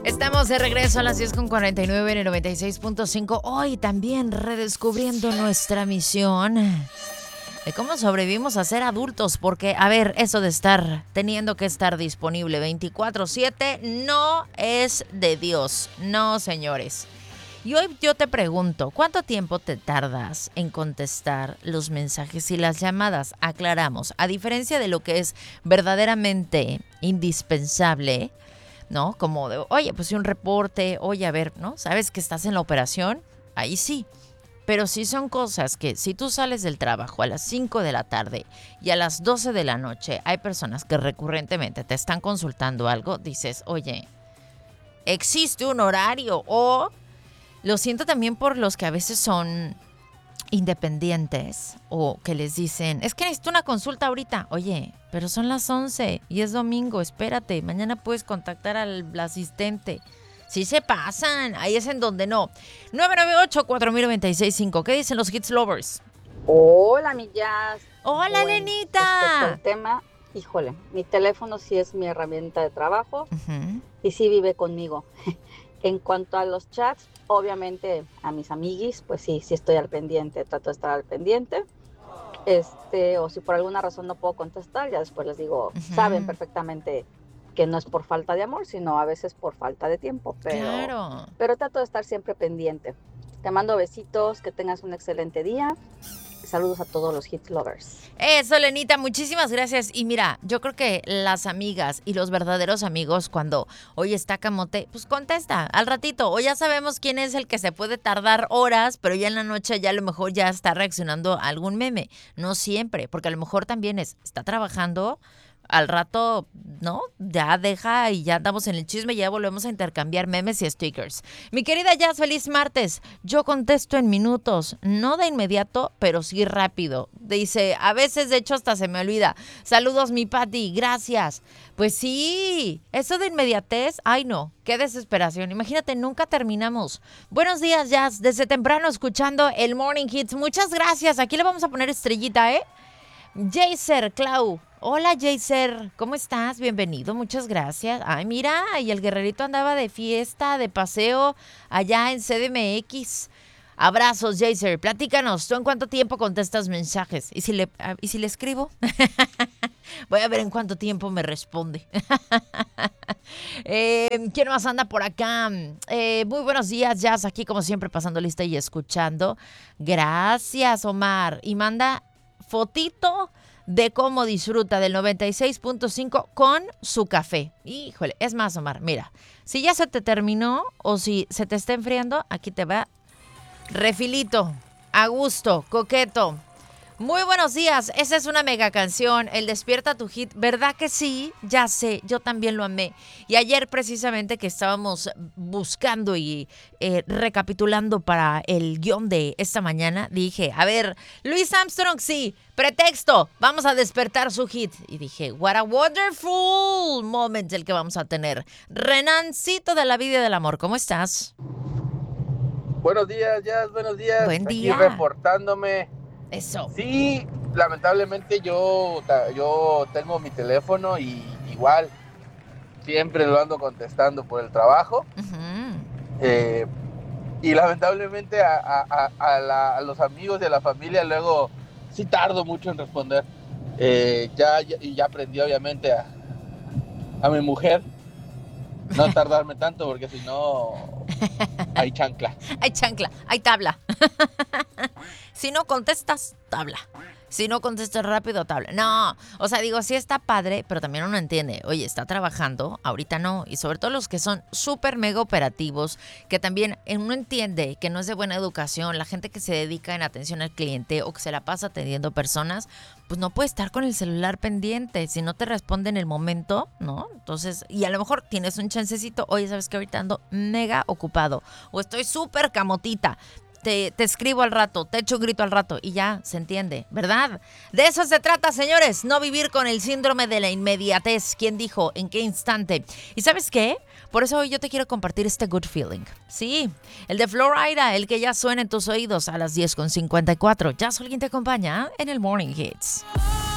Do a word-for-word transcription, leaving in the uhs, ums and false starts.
Estamos de regreso a las diez con cuarenta y nueve en el noventa y seis punto cinco. Hoy también redescubriendo nuestra misión de cómo sobrevivimos a ser adultos. Porque, a ver, eso de estar teniendo que estar disponible veinticuatro siete no es de Dios. No, señores. Y hoy yo te pregunto, ¿cuánto tiempo te tardas en contestar los mensajes y las llamadas? Aclaramos, a diferencia de lo que es verdaderamente indispensable, ¿no? Como de, oye, pues un reporte, oye, a ver, ¿no? ¿Sabes que estás en la operación? Ahí sí. Pero si son cosas que si tú sales del trabajo a las cinco de la tarde y a las doce de la noche hay personas que recurrentemente te están consultando algo, dices, oye, existe un horario. O lo siento también por los que a veces son independientes o que les dicen, es que necesito una consulta ahorita. Oye, pero son las once y es domingo, espérate, mañana puedes contactar al asistente. Sí se pasan, ahí es en donde no. nueve nueve ocho, cuatro cero nueve seis cinco. ¿Qué dicen los Hits Lovers? Hola, mi Jazz. Hola, Bueno, Lenita. respecto al tema, híjole, mi teléfono sí es mi herramienta de trabajo Uh-huh. y sí vive conmigo. En cuanto a los chats, obviamente a mis amiguis, pues sí, sí estoy al pendiente, trato de estar al pendiente. Este, o si por alguna razón no puedo contestar, ya después les digo, Uh-huh. saben perfectamente que no es por falta de amor, sino a veces por falta de tiempo, pero, Claro. pero trato de estar siempre pendiente. Te mando besitos, que tengas un excelente día. Saludos a todos los Hits Lovers. Eso, Lenita, muchísimas gracias. Y mira, yo creo que las amigas y los verdaderos amigos, cuando hoy está camote, pues contesta al ratito. O ya sabemos quién es el que se puede tardar horas, pero ya en la noche ya a lo mejor ya está reaccionando a algún meme. No siempre, porque a lo mejor también es, está trabajando. Al rato, ¿no? Ya deja y ya andamos en el chisme y ya volvemos a intercambiar memes y stickers. Mi querida Jazz, feliz martes. Yo contesto en minutos, no de inmediato, pero sí rápido. Dice, a veces de hecho hasta se me olvida. Saludos, mi Pati, gracias. Pues sí, eso de inmediatez, ay no, qué desesperación. Imagínate, nunca terminamos. Buenos días, Jazz, desde temprano escuchando el Morning Hits. Muchas gracias, aquí le vamos a poner estrellita, ¿eh? Jaycer, Clau. Hola, Jaycer, ¿cómo estás? Bienvenido, muchas gracias. Ay, mira, y el guerrerito andaba de fiesta, de paseo, allá en C D M X. Abrazos, Jaycer. Platícanos, ¿tú en cuánto tiempo contestas mensajes? ¿Y si le, y si le escribo? Voy a ver en cuánto tiempo me responde. eh, ¿Quién más anda por acá? Eh, muy buenos días, Jazz, aquí como siempre pasando lista y escuchando. Gracias, Omar. Y manda fotito de cómo disfruta del noventa y seis punto cinco con su café. Híjole, es más, Omar, mira, si ya se te terminó o si se te está enfriando, aquí te va refilito, a gusto, coqueto. Muy buenos días, esa es una mega canción, el Despierta tu Hit, ¿verdad que sí? Ya sé, yo también lo amé. Y ayer precisamente que estábamos buscando y eh, recapitulando para el guión de esta mañana, dije, a ver, Louis Armstrong, sí, pretexto, vamos a despertar su hit. Y dije, what a wonderful moment el que vamos a tener. Renancito de la vida y del amor, ¿cómo estás? Buenos días, Jazz, buenos días. Buen día. Aquí reportándome. Eso. Sí, lamentablemente yo, yo tengo mi teléfono y igual siempre lo ando contestando por el trabajo. Uh-huh. Eh, y lamentablemente a, a, a, la, a los amigos de la familia luego sí tardo mucho en responder. Eh, ya, ya, y ya aprendí obviamente a, a mi mujer no tardarme tanto porque si no hay chancla. Hay chancla, hay tabla. Si no contestas, tabla. Si no contestas rápido, tabla. No, o sea, digo, sí está padre, pero también uno entiende, oye, está trabajando, ahorita no. Y sobre todo los que son súper mega operativos, que también uno entiende que no es de buena educación, la gente que se dedica en atención al cliente o que se la pasa atendiendo personas, pues no puede estar con el celular pendiente. Si no te responde en el momento, ¿no? Entonces, y a lo mejor tienes un chancecito, oye, ¿sabes qué? Ahorita ando mega ocupado o estoy súper camotita. Te, te escribo al rato, te echo un grito al rato y ya se entiende, ¿verdad? De eso se trata, señores, no vivir con el síndrome de la inmediatez. ¿Quién dijo? ¿En qué instante? ¿Y sabes qué? Por eso hoy yo te quiero compartir este good feeling. Sí, el de Florida, el que ya suena en tus oídos a las diez con cincuenta y cuatro. Ya alguien te acompaña en el Morning Hits.